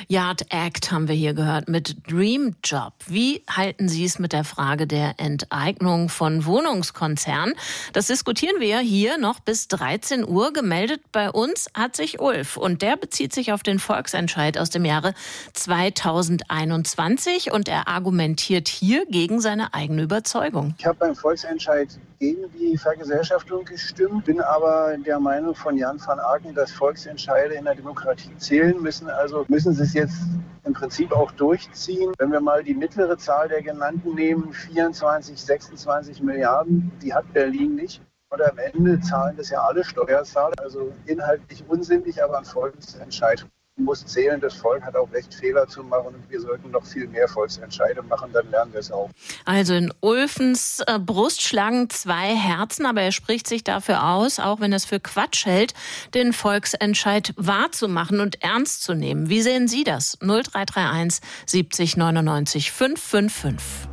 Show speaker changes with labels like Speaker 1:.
Speaker 1: Yard Act haben wir hier gehört mit Dream Job. Wie halten Sie es mit der Frage der Enteignung von Wohnungskonzernen? Das diskutieren wir hier noch bis 13 Uhr. Gemeldet bei uns hat sich Ulf und der bezieht sich auf den Volksentscheid aus dem Jahre 2021 und er argumentiert hier gegen seine eigene Überzeugung.
Speaker 2: Ich habe beim Volksentscheid gegen die Vergesellschaftung gestimmt, bin aber der Meinung von Jan van Aken, dass Volksentscheide in der Demokratie zählen müssen. Also müssen sie es jetzt im Prinzip auch durchziehen. Wenn wir mal die mittlere Zahl der genannten nehmen, 24, 26 Milliarden, die hat Berlin nicht. Und am Ende zahlen das ja alle Steuerzahler. Also inhaltlich unsinnig, aber ein Volksentscheid muss zählen. Das Volk hat auch Recht, Fehler zu machen und wir sollten noch viel mehr Volksentscheide machen, dann lernen wir es auch.
Speaker 1: Also in Ulfens Brust schlagen 2 Herzen, aber er spricht sich dafür aus, auch wenn er es für Quatsch hält, den Volksentscheid wahrzumachen und ernst zu nehmen. Wie sehen Sie das? 0331 70 99 555.